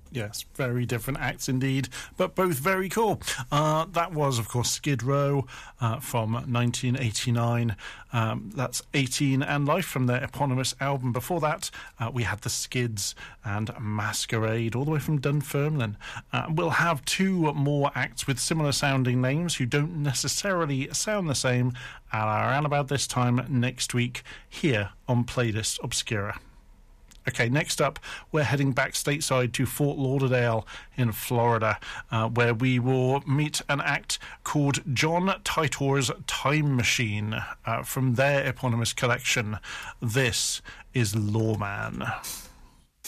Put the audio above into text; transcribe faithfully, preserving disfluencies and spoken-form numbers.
Yes, very different acts indeed, but both very cool. Uh, that was, of course, Skid Row uh, from nineteen eighty-nine. Um, that's eighteen and Life from their eponymous album. Before that, uh, we had the Skids and Masquerade, all the way from Dunfermline. Uh, we'll have two more acts with similar sounding names who don't necessarily sound the same around about this time next week here on Playlist Obscura. Okay, next up, we're heading back stateside to Fort Lauderdale in Florida, uh, where we will meet an act called John Titor's Time Machine uh, from their eponymous collection. This is Lawman.